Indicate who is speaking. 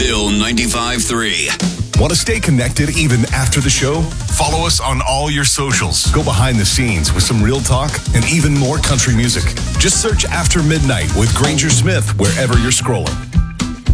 Speaker 1: Still 95.3.
Speaker 2: Want to stay connected even after the show? Follow us on all your socials. Go behind the scenes with some real talk and even more country music. Just search After Midnight with Granger Smith wherever you're scrolling.